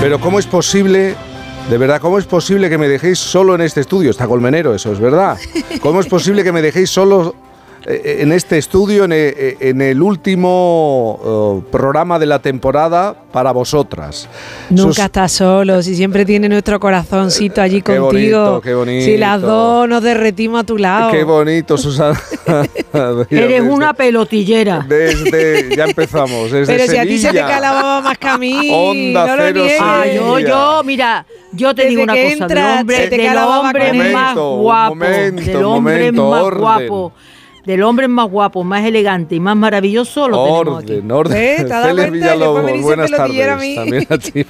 Pero ¿cómo es posible, de verdad, cómo es posible que me dejéis solo en este estudio? Está Colmenero, eso es verdad. ¿Cómo es posible que me dejéis solo en este estudio, en el último programa de la temporada para vosotras? Nunca estás solo, si siempre tiene nuestro corazoncito allí qué contigo. Bonito, qué bonito. Si las dos nos derretimos a tu lado. Qué bonito, Susana. Eres una pelotillera. Ya empezamos. Desde Pero si Sevilla. a ti se te calaba más que a mí. Onda no lo Cero niegues. Sevilla. Mira, yo te Desde digo una que cosa, entras, se te del calaba hombre más más guapo, del hombre más orden. guapo. Del hombre más guapo, más elegante y más maravilloso lo tenemos aquí. Orden. ¿Te has dado Celes cuenta? Después me Villalobos, dice buenas pelotillera tardes. a mí. También a ti.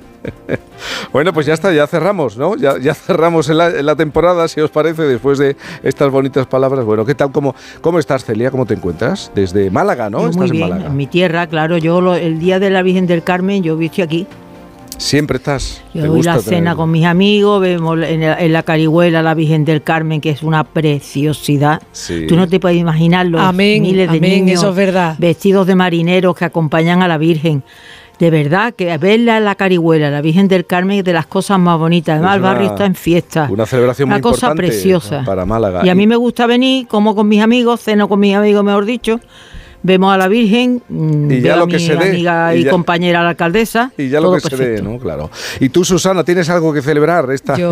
Bueno, pues ya está, ya cerramos, ¿no? Ya cerramos en la temporada, si os parece, después de estas bonitas palabras. Bueno, ¿qué tal? ¿Cómo estás, Celia? ¿Cómo te encuentras? Desde Málaga, ¿no? Yo Estás muy bien, en Málaga. en mi tierra, claro. Yo el día de la Virgen del Carmen, yo estoy aquí. Siempre estás. Yo doy la cena con mis amigos, vemos en la Carihuela la Virgen del Carmen, que es una preciosidad. Sí. Tú no te puedes imaginar los miles de niños eso es verdad. vestidos de marineros que acompañan a la Virgen. De verdad, que verla en la Carihuela, la Virgen del Carmen, es de las cosas más bonitas. Además, el barrio está en fiesta. Una celebración muy importante. Una cosa preciosa. Para Málaga. Y a mí me gusta venir, como con mis amigos, ceno con mis amigos, mejor dicho. Vemos a la Virgen, y ya veo lo a que mi se dé, amiga y compañera la alcaldesa. Y ya lo que se dé, ¿no? Claro. Y tú, Susana, ¿tienes algo que celebrar esta semana? Yo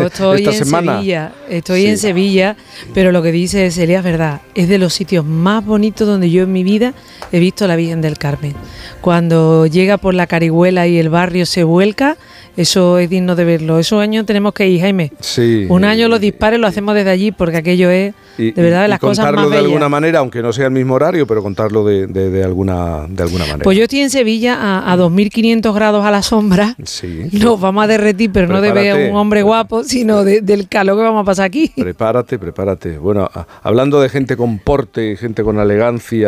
estoy en Sevilla, pero lo que dice Celia es verdad. Es de los sitios más bonitos donde yo en mi vida he visto a la Virgen del Carmen. Cuando llega por la Carihuela y el barrio se vuelca, eso es digno de verlo. Esos años tenemos que ir, Jaime. Sí. Un año los dispares lo hacemos desde allí, porque aquello es, de verdad, de las cosas más bellas. Contarlo de alguna manera, aunque no sea el mismo horario, pero contarlo de alguna manera. Pues yo estoy en Sevilla a 2.500 grados a la sombra. Sí. Nos vamos a derretir, pero no de ver a un hombre guapo, sino del calor que vamos a pasar aquí. Prepárate. Bueno, hablando de gente con porte, gente con elegancia,